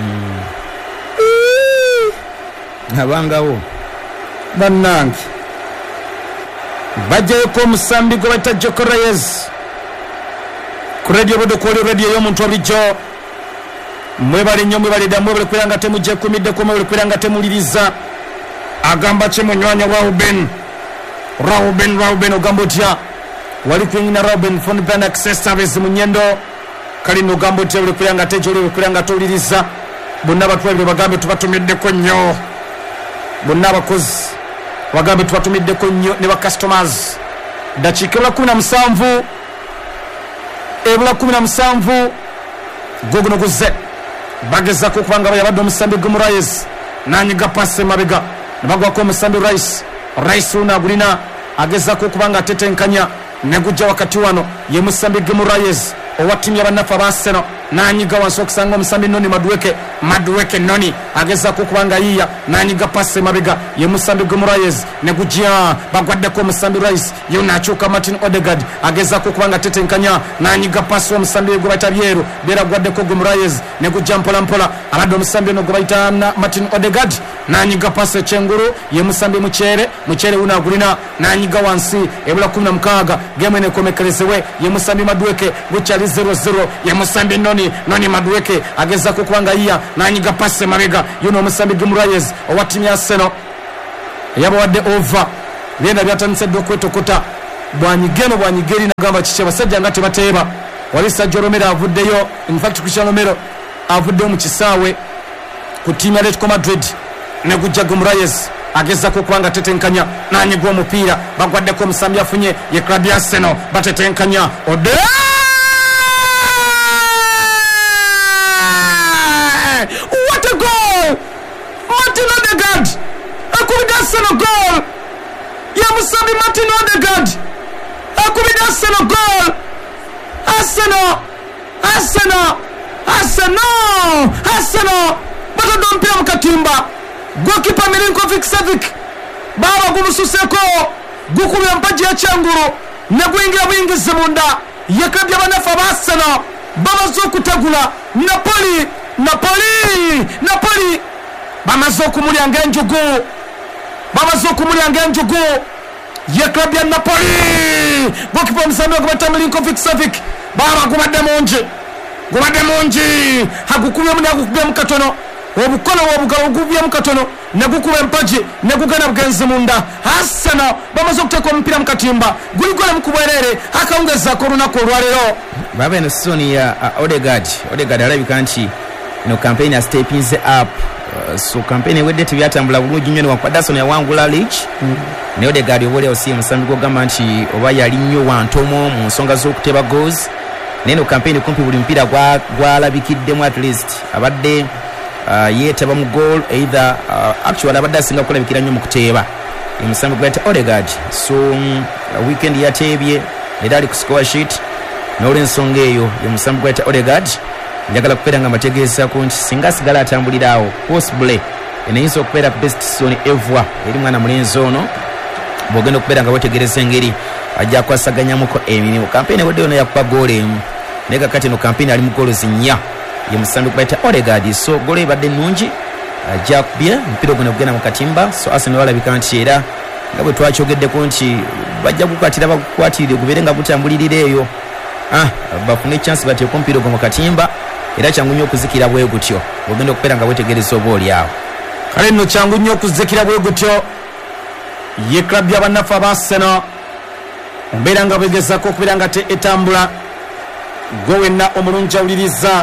abangawo bannange bajjayoko omusambi gwe bayita Gyökeres ku radio Buddu kwoli radio ey'omuntu wa bulijjo mwebale nnyo mwebale dda mwebale kubeera nga temugyekumiddeko mwebale kubeera nga temuliriza agamba kye munywanya Rauben Rauben Rauben ogamba otya wali kunyina Rauben phone plan access service mu Nyendo kali no ogamba otya wali kubeera nga tekyoli wali kubeera nga toliriza bonna batwalire bagambe tubatumiddeko nnyo bonna abakozi bagambe tubatumiddeko nnyo ne ba customers dakiika ebula kumi na musanvu ebula kumi na musanvu goguno guze bagezako okubanga bayabadde omusambi Gumurayes nanyiga passe mabega nebagwako omusambi Rice Rice una agulina agezako okubanga atetenkanya negujja wakati wano ye musambi Gumurayes owa ttiimu y'abannaffe aba Arsenal nanyiga wansi okusanga omusambi Noni Madueke Madueke Noni agezako okubanga yiya nanyiga passe mabega ye musambi Gumurayes negujja bagwaddeko omusambi Rice ye unakyuka Martin Odegaard agezako okubanga atetenkanya nanyiga passe omusambi gwe bayita Byeru Byeru agwaddeko Gumurayes negujja mpola mpola abadde omusambi ono gwe bayita Martin Odegaard nanyiga passe ekyengulu ye musambi Mukyere Mukyere una agulina nanyiga wansi ebula kumi na mukaaga gemu enekomekerezewe ye musambi Madueke gukyali zero zero ye musambi Noni Noni Madueke agezako okubanga yiya nanyiga passe mabega yuno omusambi Gumurayes owa ttiimu ya Arsenal yabawadde over byenda byatandise dde okwetokota bwanyigeno bwanyigeri nagamba kiki abasajja nga tebateeba wali Sergio Romero avuddeyo in fact Cristiano Romero avuddeyo mu kisaawe ku ttiimu ya Atletico Madrid negujja Gumurayes agezako kubanga tetenkanya nanyigwa omupiira bagwaddeko omusambi afunye ye club ya Arsenal batetenkanya ode what a goal Martin Odegaard akubida Arsenal goal ya musambi Martin Odegaard akubida Arsenal goal Arsenal Arsenal Arsenal Arsenal batadompira mukatimba goalkeeper Milinkovic Savic baba gumususeko gukubya mpaji ya Kyangulu negwingira bwingize munda yakabya banafa ba Arsenal bamaze okutagula Napoli Napoli Napoli bamaze okumulyanga enjugu bamaze okumulyanga enjugu yakabya Napoli goalkeeper msambe okubata Milinkovic Savic baba gubadde mungi gubadde mungi hagukubya munda gukubya mukatono obukono obugalo gubya mukatono nagukuba empaji nagugana bwenzi munda Arsenal bamaze okuteka omupiira mukatimba guli gole mukubwerere akaongeza ko runako lwalero baba eno season ya uh, Odegaard Odegaard alabika nti eno campaign ya stepping up uh, so campaign wedde tibyatambula bulungi nnyo wakwadasoni yawangula league mm. ne Odegaard obole osi musambi gogamba nti oba yali nnyo wantomo mu nsonga z'okuteba goals neno campaign kumpi buli mpira gwa gwalabikiddemu at least abadde uh, yetaba mu goal either uh, actually abadde asinga kulabikira nnyo mu kuteeba emusambi gwete Odegaard so um, weekend yatebye era ali ku score sheet n'olw'ensonga eyo emusambi gwete Odegaard njagala kubeera nga mategeeza ku nti singa asigala atambulira awo possibly enayinza okubeera best season ever eri mwana mulenzi ono bw'ogenda okubeera nga wetegereza engeri ajja kwasaganyamuko emirimu kampeni wadde yona yakuba goal emu naye kakati eno kampeni ali mu goal zinnya ye musambi kubaita Odegaard so goal ebadde nnungi ajja kubye mpira ogenda kugenda mu katimba so Arsenal balabika nti era nga bwe twakyogeddeko nti bajja kukwatira bakukwatire gubeere nga gutambulirira eyo ah bafune chance bateeko mpira ogwo mu katimba era kyangu nnyo okuzikira bwe gutyo ogenda okubeera nga wetegereza oba oli awo kale nno kyangu nnyo okuzikira bwe gutyo ye club y'abannafu aba Arsenal ombeera nga bwegezako okubeera nga etambula gwe wenna omulungi awuliriza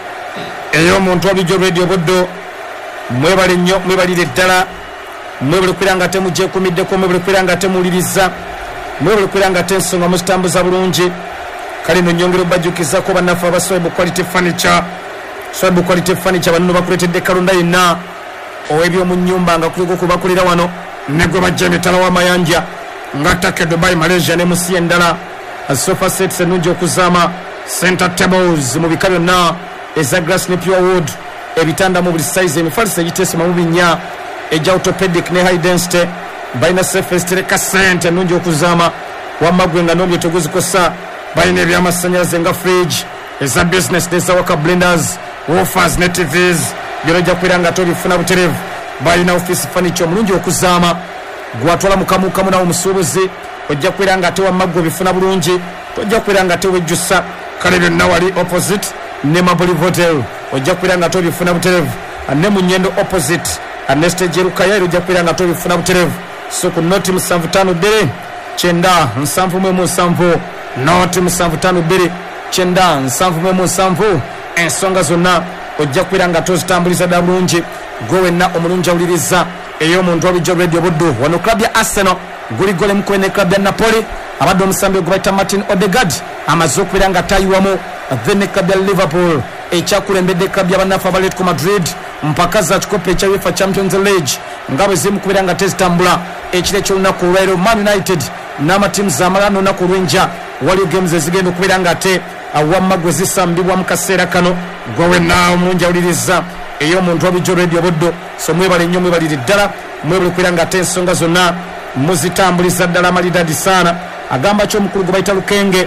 ey'omuntu Obijo Radio Buddo mwebale nnyo mwebalire ddala mwebale okubeera nga temugyeekumiddeko mwebale okubeera nga temuwuliriza mwebale okubeera nga tensonga muzitambuza bulungi kale nno nyongera obajjukizako bannafu aba Swaibu Quality Furniture Swaibu Quality Furniture banno bakuleetedde kalonda yenna ow'ebyomu nnyumba nga kuliko kubakolera wano ne gwe bajja emitala w'amayanja nga Take Dubai Malaysia ne musi endala sofa sets ennungi okuzaama center tables mu bika byonna eza glass ne pure wood ebitanda mu buli size emifalisa egiteesima mu binnya eja orthopedic ne high density balina surface tereka sente ennungi okuzaama wamma gwe nga n'ombye teguzikosa balina ebyamasannyalaze nga fridge eza business n'eza waka blenders woofers ne tvs byonojja kubeera nga tobifuna buterevu balina office furniture omulungi okuzaama gwatwala mukamukamu nawo omusuubuzi ojja kubeera nga ate wamma gwe bifuna bulungi tojja kubeera nga tewejjusa kale byonna wali opposite ne Mabuli Hotel ojja kubeera nga tobifuna buterevu ne mu Nyendo opposite ne stage erukaya ojja kubeera nga tobifuna buterevu so ku noti musanvu ttaano bbiri kyenda nsanvu mu emu nsanvu noti musanvu ttaano bbiri kyenda nsanvu mu emu nsanvu ensonga zonna ojja kubeera nga tozitambuliza ddala bulungi gwe wenna omulungi awuliriza ey'omuntu Obijo Radio Buddo wano club ya Arsenal guli gole mukube ne club ya Napoli abadde omusambi ogubaita Martin Odegaard amaze okubeera nga tayiwamu then ne club ya Liverpool ekyakulembedde club y'abannafu Atletico Madrid mpaka za kikopo ekya UEFA Champions League nga bwe zimu kubeera nga tezitambula ekiro eky'olunaku olwaleero Man United n'amatiimu zaamala n'olunaku olw'enkya waliwo games ezigenda okubeera nga ate awamma gwe zisambibwa mu kaseera kano gwe wenna omulungi awuliriza ey'omuntu Obijo Radio Buddo so mwebale nnyo mwebalire ddala mwebale okubeera nga ate ensonga zonna muzitambuliza ddala amalidadi saana agamba ky'omukulu gwe bayita Lukenge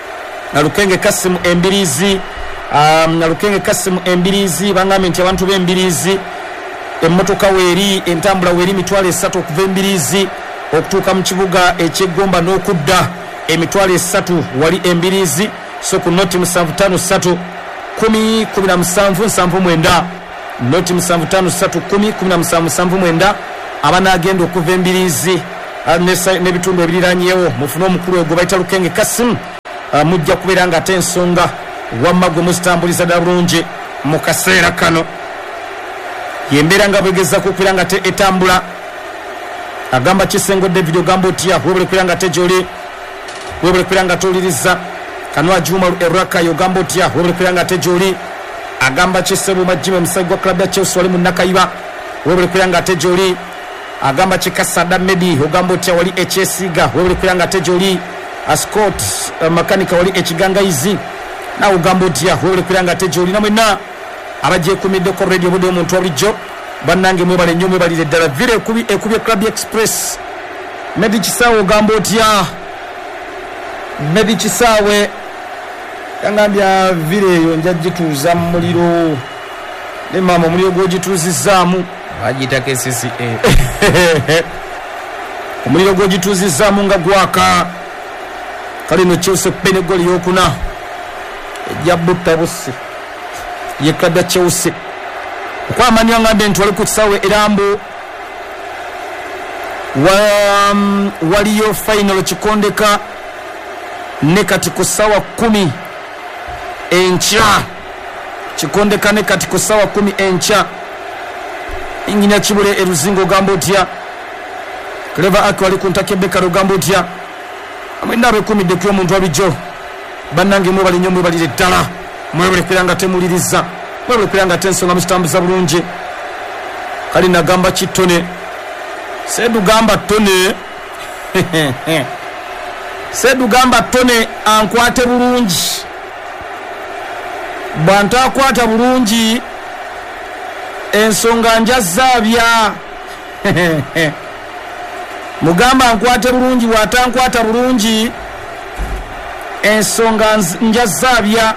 Lukenge Kasimu Embirizi um, Lukenge Kasimu Embirizi bangambye nti abantu b'Embirizi emmotoka weeri entambula weeri emitwalo esatu okuva Embirizi okutuuka mu kibuga eky'Eggomba n'okudda emitwalo esatu wali Embirizi so ku noti musanvu ttaano ssatu kumi kumi na musanvu nsanvu mwenda noti musanvu ttaano ssatu kumi kumi na musanvu nsanvu mwenda abanaagenda okuva Embirizi n'ebitundu ebiriranyeewo mufune omukulu gwe bayita Lukenge Kasimu uh, mujja kubeera nga ate ensonga wamma gwe muzitambuliza ddala bulungi mu kaseera kano yembeera nga bwegezako okubeera nga ate etambula agamba Kisengo David ogamba otya webule kwiranga tejoli webule kwiranga toliriza Kanwa Juma Eraka yogamba otya webule kwiranga tejoli agamba Kisebu Majime Musagwa club ya Chelsea wali munakayiba webule kwiranga tejoli agamba Chikasada Medi ogamba otya wali H S ga webule kwiranga tejoli Ascot uh, makanika wali ekiganga izi na ogamba otya webule kwiranga tejoli namwena abaje kumide ko radio bodo omuntu wabijo banange mwebale nnyo mwebalire ddala vile ekubi ekubye Club Express Medi Kisawe ogamba otya Medi Kisawe yangambya vile eyo njagituuza mu muliro ne mama muliro gwogituuzizaamu bagita K C C A omuliro gwogituuzizaamu nga gwaka kale no Chelsea pene goli yokuna ejja butta busi ye Club ya Chelsea kwa manya ngambe ntwali ku Kisawe Erambo wa um, waliyo final chikondeka ne kati ku sawa kumi encha chikondeka ne kati ku sawa kumi encha ingina chibule eruzingo gambotya Clever akwali kuntakebeka rugambotya amenda be kumi de kyo muntu abijo banange mwe bali nyomwe bali ddala mwe bali kwiranga temuliriza mwe bali kwiranga tensonga mustambuza bulunje kali nagamba kitone sedu gamba tone sedu gamba tone ankwate bulungi bantu akwata bulungi ensonga njazabya mugamba ankwate bulungi watankwata bulungi ensonga njazabya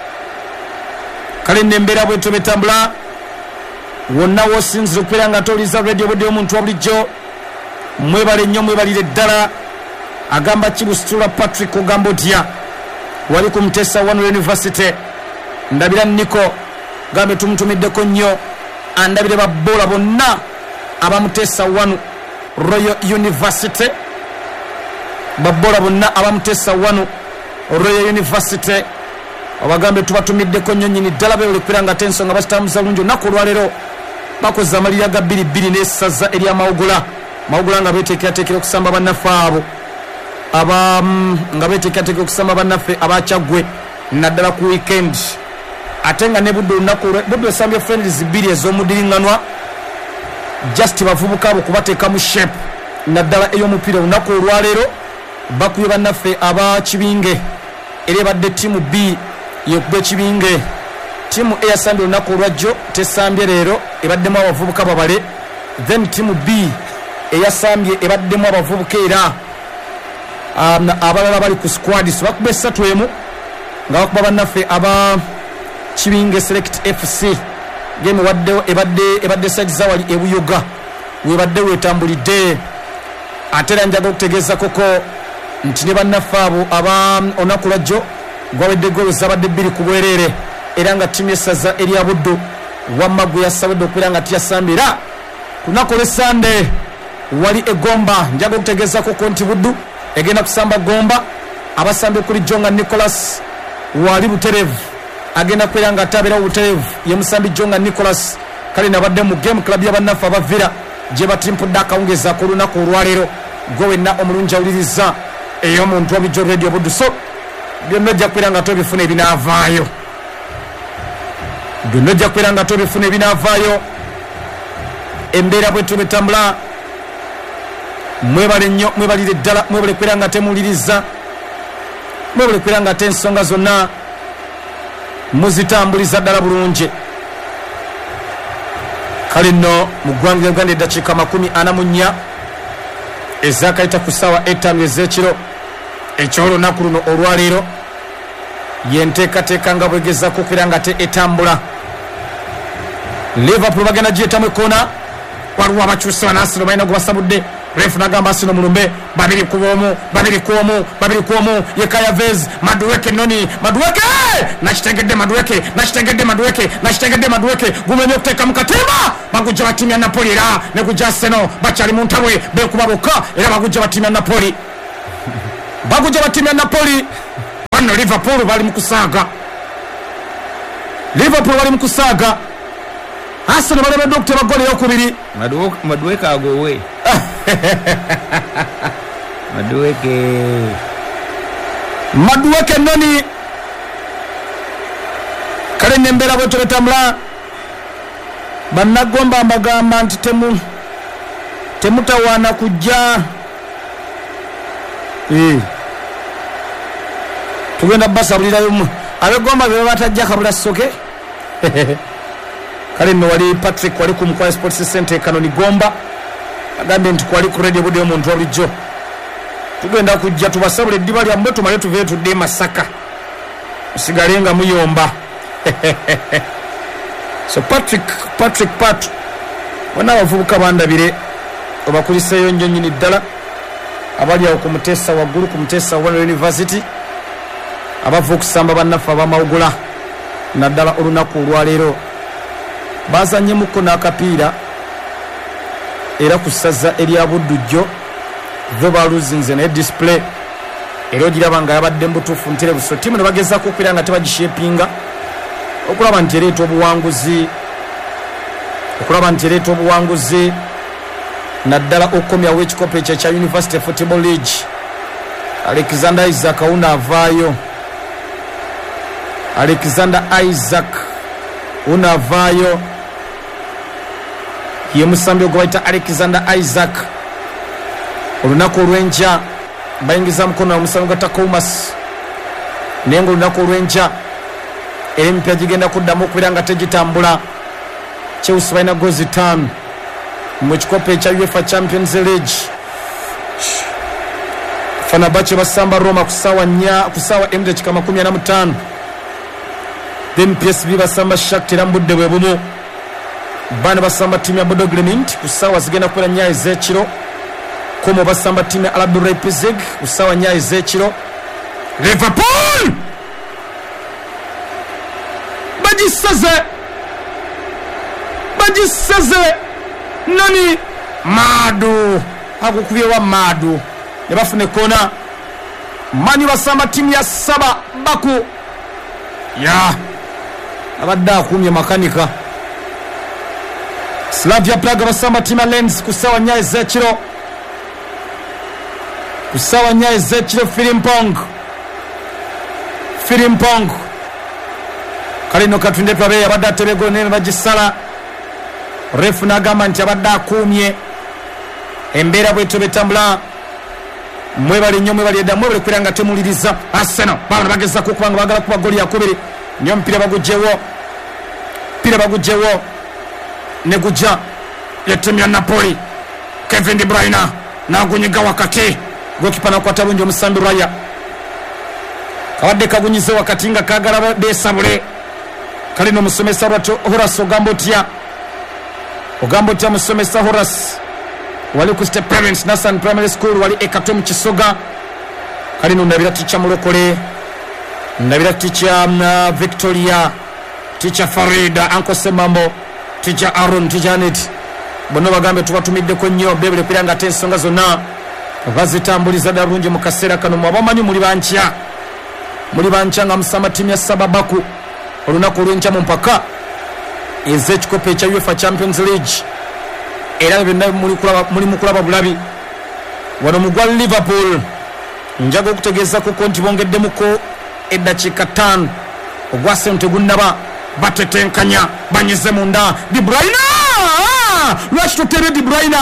kale nembera bwe tubetambula wonna wosinzira okwiranga toliza radio bode omuntu wabulijjo mwebale nnyo mwebalire ddala agamba Kibusitula Patrick ogamba otya wali ku Mutesa One University ndabira Niko gambe tumutumiddeko nnyo andabire babbola bonna abamutesa One Royal University babbola bonna abamutesa One Royal University abagambe tubatumiddeko nnyo nyini ddala be olikwiranga tensonga basitambuza bulungi olunaku olwaleero bakoze amalira ga bbiri bbiri n'essaza ery'amawugula mawugula nga beteekerateekera okusamba bannaffe abo aba nga beteekerateekera okusamba bannaffe abakyagwe naddala ku weekend ate nga ne budde olunaku budde osambye friendlies bbiri ez'omuddiringanwa just bavubuka abo kubateeka mu shape naddala ey'omupiira olunaku olwaleero bakubye bannaffe aba Kibinge era ebadde ttiimu B yekuba Kibinge ttiimu eyasambye olunaku olwajjo tesambye leero ebaddemu abavubuka babale then ttiimu B eyasambye ebaddemu abavubuka era um, abalala bali ku squad so bakuba essatu emu nga bakuba bannaffe aba Kibinge Select F C game waddewo ebadde ebadde sagiza wali ebuyoga webadde wetambulidde ate era njaga okutegeeza koko nti ne bannaffe abo aba olunaku lwajjo gwawedde golo zabadde bbiri ku bwereere era nga ttiimu essaza erya Buddu wamma gwe yasabadde okubeera nga tiyasambye era ku lunaku olw'Essande wali egomba njaga okutegeeza koko nti Buddu egenda kusamba gomba abasambye kuli Jonga Nicholas wali buterevu agenda kubeera nga atabeerawo buterevu ye musambi Jonga Nicholas kale nabadde mu game club y'abannaffe abavira gye batimpudde akawungeza ku lunaku olwaleero gwe wenna omulungi awuliriza ey'omuntu wabijo radio Buddu so byonna ojja kubeera nga tobifuna ebinaavaayo byonna ojja kubeera nga tobifuna ebinaavaayo embeera bwe tubetambula mwebale nnyo mwebalire ddala mwebale kubeera nga temuwuliriza mwebale kubeera nga te ensonga zonna muzitambuliza ddala bulungi kale nno mu ggwanga lya Uganda eddakiika makumi ana mu nnya ezakayita ku ssaawa etaano ez'ekiro eky'olunaku luno olwaleero yenteekateeka nga bwegezako okubeera nga te etambula Liverpool bagenda gyetamu ekkoona waliwo abakyuse banaasino balina gwe basabudde refu nagamba asino mulumbe babiri ku omu babiri ku omu babiri ku omu Yekaya Vez Madueke noni Madueke nakitegedde Madueke nakitegedde Madueke nakitegedde Madueke gumenye okuteeka mu katimba bagujja batimya Napoli era ne kujja Arsenal bakyali mu ntabwe bekuba bokka era bagujja batimya Napoli bagujja batimya Napoli bano Liverpool bali mu kusaaga Liverpool bali mu kusaaga Arsenal balebedde okuteba goli eyokubiri Madueke agowe Madueke Madueke noni kale nembera bwe tubetambula bannagomba ambagamba nti temu temutawaana kujja eh tugenda basabulira yumu abegomba bebe batajja kabula soke kale no wali Patrick wali ku Mukwaya Sports Center kanoni gomba agambe nti kwali ku radio budde omuntu olijjo tugenda kujja tubasabule eddiba lya mboto male tuve tudde Masaka usigalenga muyomba so Patrick Patrick Pat wana wavubuka bandabire obakuliseyo nnyo nnyini ddala abali awo ku Mutesa waggulu ku Mutesa wa University abavu okusamba bannaffe abamawugula naddala olunaku olwaleero bazanyemuko n'akapiira era ku ssaza erya Buddujjo bo baluzinze naye display era ogiraba nga yabadde mbutuufu ntere buso timu ne bagezaako okwera nga tebagishepinga okulaba nti ereeta obuwanguzi okulaba nti ereeta obuwanguzi naddala okomyawo ekikopo ekyo ekya University Football League. Alexander Isaac una avaayo Alexander Isaac una avaayo ye musambi ogwaita Alexander Isaac olunaku olw'enkya bayingiza mukono omusambi gwa Takomas naye nga olunaku olw'enkya empya gigenda kuddamu okubeera nga tegitambula. Chelsea balina gozi ttaano mu kikopo ekya UEFA Champions League. Fenerbahce basamba Roma kusawa nya kusawa M D kama makumi ana mu ttaano. Then P S V basamba Shakhtar mbudde bwe bumu. Bana basamba timu ya Bodo Glimt kusawa zigenda kukola nyayi z'ekiro. Komo basamba timu ya R B Leipzig kusawa nyayi z'ekiro. Liverpool bagisaze bagisaze nani Madu akukubye wa Madu ne bafune kona Mani basamba timu ya saba Baku ya abadde akumye makanika. Slavia Praga basamba timu ya Lens kusawa nyayi z'ekiro kusawa nyayi z'ekiro. Filimpong Filimpong kalino katunde twabe yabadde atebego nene bagisala refu n'agamba nti abadde akumye embeera bweto betambula mwebale nnyo mwebale edda mwebale kwera nga temuliriza Arsenal bana bageza kukuba nga bagala kuba goli yakubiri niyo mpira bagujjewo mpira bagujjewo ne gujja yetemya Napoli. Kevin De Bruyne nagunyiga wakati gokipa nakwata bungi omusambi Raya kawadde kagunyize wakati nga kagala besabule kalino omusomesa lwatyo Horace ogamba otya ogamba otya musomesa Horace wali ku State Parents Nasan Primary School wali Ekatom Kisoga kalino ndabira ticha Mulokole ndabira ticha uh, Victoria ticha Farida Uncle Semambo ticha Aaron Tijanet bono bagambe tubatumidde ko nnyo bebele kwiranga tensonga zonna bazitambuliza darungi mu kaseera kano mwabamanyi muli bankya muli bankya nga musama timu ya Sababaku olunaku olw'enkya mu mpaka ez'ekikopo ekya UEFA Champions League era byonna muli mu kulaba bulabi wano mugwa Liverpool njaga okutegeeza kuko nti bongeddemuko eddakiika ttaano ogwa sente gunnaba batetenkanya banyize munda. De Bruyne lwaki totere De Bruyne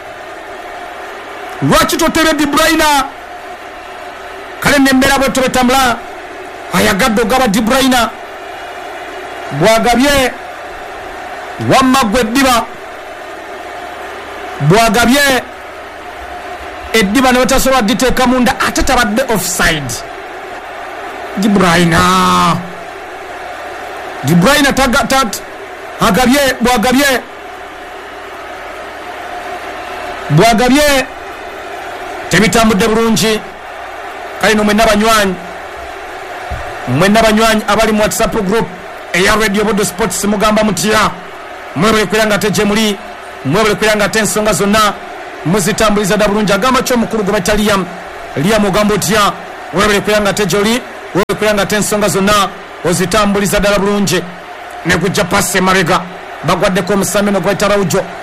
lwaki totere De Bruyne kale nembera bweto betambula ayagadde ogaba De Bruyne bwagabye wamma gwe eddiba bwagabye eddiba ne batasobola diteeka munda ate tabadde offside. De Bruyne De Bruyne tagatat agabye bwagabye bwagabye tebitambudde bulungi. Kale no mwenna banywanyi mwenna banywanyi abali mu WhatsApp group eya Radio Bodo Sports mugamba mutya mwebale kwiranga teje muli mwebale kwiranga tensonga zonna muzitambuliza da bulungi agamba kyo mukulu gwe bataliam liya mugambo tya mwebale kwiranga teje oli mwebale kwiranga tensonga zonna ozitambuliza da bulungi ne kujja passe marega bagwadde ko musameno gwa Taraujo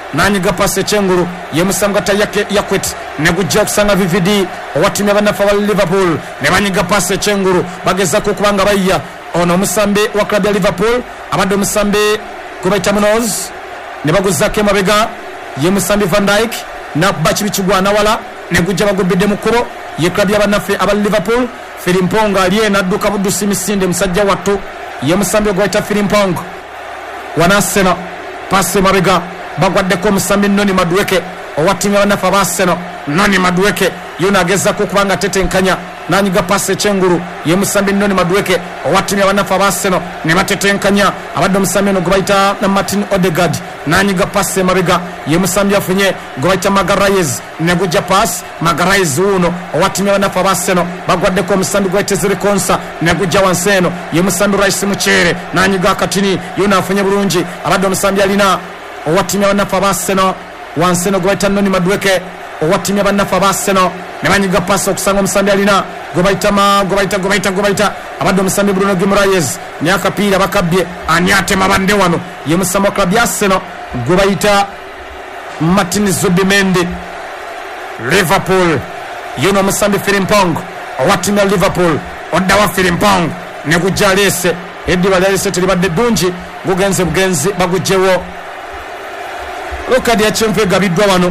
nanyiga pase chenguru yemusanga ta yake yakwet negujja okusanga vvd owatimya banafa wa Liverpool ne banyiga pase chenguru bageza ko kubanga bayya ono omusambe wa club ya Liverpool abadde omusambe kubaita Munoz ne baguzake mabega yemusambe Van Dijk na bachi bichugwana wala negujja bagobedde mukuro ye club ya banafe aba Liverpool Filimponga aliye nadduka budusi misinde musajja wattu yemusambe gwaita Filimponga wanasena pase mabega bagwaddeko omusambi Noni Madueke owatimya banafa baseno Noni Madueke yona ageza ko kubanga tetenkanya nanyiga pase chenguru yemusambi Noni Madueke owatimya banafa baseno ne batetenkanya abadde omusambi no gubaita na Martin Odegaard nanyiga pase mabega yemusambi afunye gubaita Magalhaes ne gujja pass Magalhaes uno owatimya banafa baseno bagwaddeko omusambi gwaite Zirikonsa ne gujja wanseno yemusambi Rice Muchere nanyiga katini yona afunye bulungi abadde omusambi alina owatimya banafa baseno wanseno gwaita Noni Madueke owatimya banafa baseno ne banyiga pasi okusanga omusambi alina gobaita ma gobaita gobaita gobaita abadde omusambi Bruno Guimaraes ne akapiira bakabye ani atema bande wano ye musamba club ya Arsenal gobaita Martin Zubimendi Liverpool yono omusambi Frimpong owatimya Liverpool oddawa Frimpong ne kujalese eddi balese tulibadde dungi gugenze bugenzi bagujjewo okadi ya chempe gabiddwa wano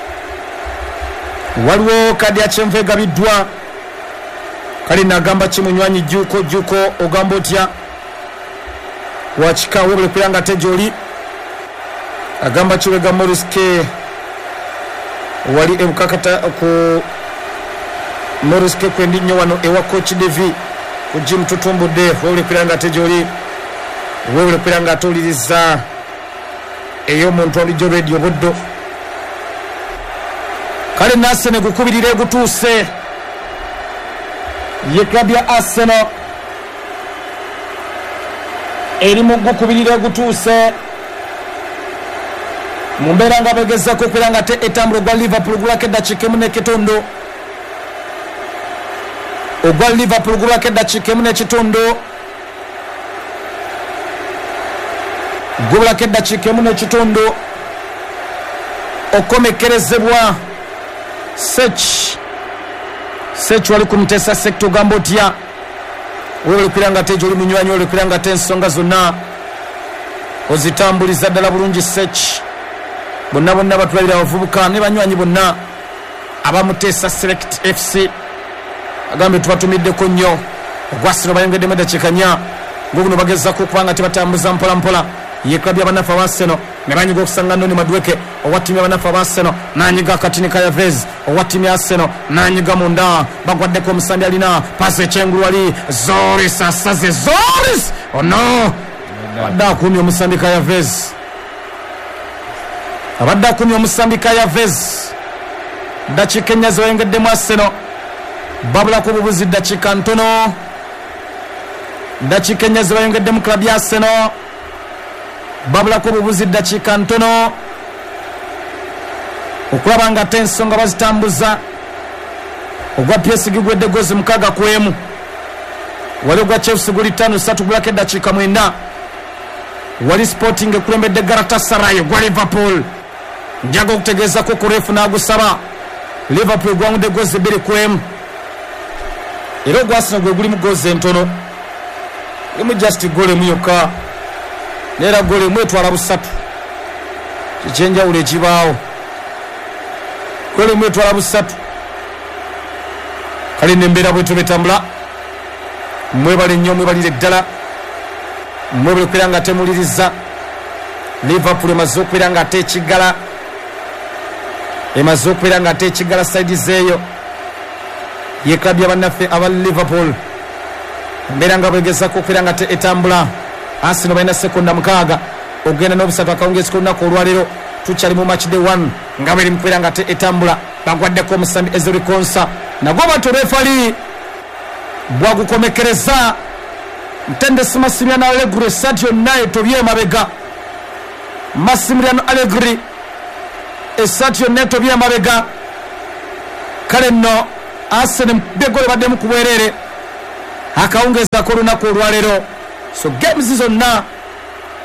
waliwo kadi ya chempe gabiddwa kali nagamba kimunywanyi juko juko ogamba otya wachikawo buli kulanga tejoli agamba kiwega Moriske wali ebukakata ku Moriske kwendi nnyo wano ewa coach Devi ku Jim Tutumbudde buli kulanga tejoli buli kulanga toliriza eyo muntu alijo radio boddo kale nasene gukubirire gutuse ye club ya Arsenal eri mu gukubirire gutuse mumbera nga begeza ko kwiranga te etambulo gwa Liverpool gulake dakika emu n'ekitondo ogwa Liverpool gulake dakika emu n'ekitondo gulake dakika emu n'ekitondo okomekerezebwa Sech Sech wali kumtesa sector gambotia wewe kulanga tejo oli munywanyi wewe kulanga tensonga zonna ozitambuliza dala bulungi Sech bonna bonna batwalira abavubuka ne banywanyi bonna abamutesa Select F C agambe tubatumidde ko nnyo ogwasino bayongedde medachikanya ngoguno bageza ko kwanga tibatambuza mpola mpola ye club ya banafa baseno ne banyiga okusanga Noni Madueke owatimya banafa baseno nanyiga katini Kaya Vez owatimya Arsenal nanyiga munda bagwaddeko omusambi alina pase chenguru ali Zoris asaze Zoris oh no abadde kumi omusambi Kaya Vez abadde kumi omusambi Kaya Vez dakika ennya zeyongeddemu Arsenal babula ku bubuzi dakika ntono dakika ennya zeyongeddemu club ya Arsenal babula ko bubuzi dakika ntono okulaba nga tensonga bazitambuza ogwa P S G gwedde gozi mukaga kwemu wali gwa Chelsea guli tano satu gulake dakika mwenda wali Sporting kulembedde Galatasaray gwa Liverpool njago okutegeeza ko kurefu n'agusaba Liverpool gwamudde gozi bbiri kwemu era ogwa Arsenal gwe guli mu gozi entono imu just gole muyoka nera gole mwetwala busatu kichenja ule kibao gole mwetwala busatu kali nembera bwetu betambula mwebale nnyo mwebalire ddala mwebale kwiranga temuliriza Liverpool emaze okwiranga ate ekigala emaze okwiranga ate ekigala side zeeyo ye club y'abannaffe aba Liverpool mbera nga bwegezako okwiranga ate etambula Arsenal bayina sekonda mukaaga ogenda n'obusatu akawungezi k'olunaku olwaleero tukyali mu match day one nga beri mukwiranga ate etambula bagwaddeko omusambi Ezri Konsa nagwo batu refali bwagukomekereza Ntendesi Massimiliano Allegri Sadio naye tobye mabega Massimiliano Allegri Sadio naye tobye mabega kale nno Arsenal begole badde mu kubwerere akawungeza k'olunaku olwaleero so games zonna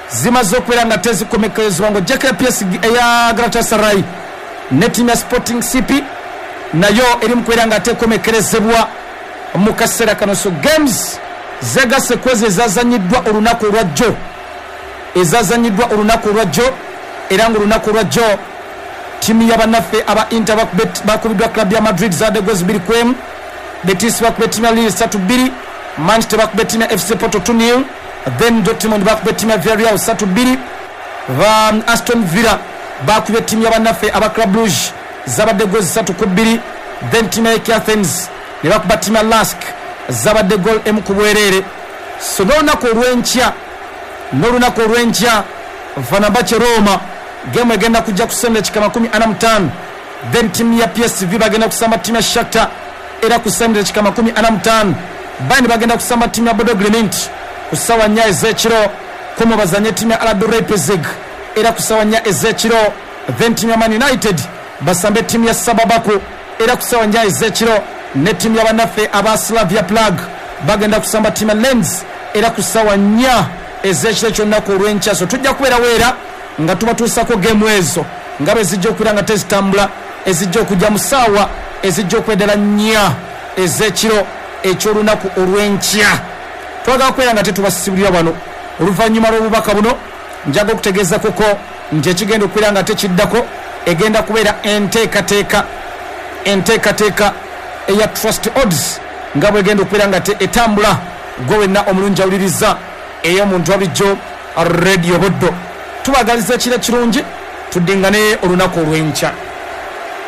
zimaze okubeera nga tezikomekerezebwa ngo J K P S eya Galatasaray ne tiimu ya Sporting C P nayo eri mu kubeera nga tekomekerezebwa mu kaseera kano. So games zegase kwezi ezazanyiddwa olunaku olwajjo ezazanyiddwa olunaku olwajjo era nga olunaku olwajjo tiimu y'abannaffe aba Inter bakubiddwa club ya Madrid za de goals bbiri ku emu. Betis bakubye tiimu ya Lille ssatu bbiri. Manchester bakubye tiimu ya F C Porto two nil. Then Dortmund bakubye tiimu ya Villarreal ssatu bbiri. Va Aston Villa bakubye tiimu y'abannaffe aba Club Brugge zabadde goals ssatu ku bbiri. Then tiimu ya A K Athens ne bakuba tiimu ya Lask zabadde goal emu ku bwereere. So n'olunaku olw'enkya n'olunaku olw'enkya Fenerbahce Roma game egenda kujja kusembera kika makumi ana mu ttaano. Then tiimu ya P S V bagenda kusamba tiimu ya Shakhtar era kusembera kika makumi ana mu ttaano. Bayern bagenda kusamba tiimu ya Bodo Glimt ku ssaawa nnya ez'ekiro. Como bazanye tiimu ya R B Leipzig era ku ssaawa nnya ez'ekiro. Then tiimu ya Man United basambe tiimu ya Sababako era ku ssaawa nnya ez'ekiro. Ne tiimu y'abannaffe aba Slavia Prague bagenda kusamba tiimu ya Lens era ku ssaawa nnya ez'ekiro kyonnaku olw'enkya. So tujja kubeera weera nga tubatuusako gemu ezo nga bwe zijja okubeera nga tezitambula ezijja okujja mu ssaawa ezijja okweddala nnya ez'ekiro ekyolunaku olw'enkya. Twagala kubeera nga tetubasibulira wano oluvannyuma lw'obubaka buno njaga okutegeeza kuko nti ekigenda okubeera nga tekiddako egenda kubeera enteekateeka enteekateeka eya Trust Odds nga bwegenda okubeera nga etambula gwe wenna omulungi awuliriza ey'omuntu abijjo Radio Buddo. Tubagaliza ekiro kirungi tuddingane olunaku olw'enkya.